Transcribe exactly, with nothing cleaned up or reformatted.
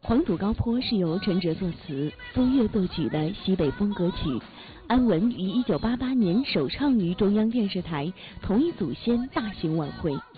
黄土高坡是由陈哲作词、苏越作曲的西北风歌曲。安文于一九八八年首唱于中央电视台同一祖先大型晚会。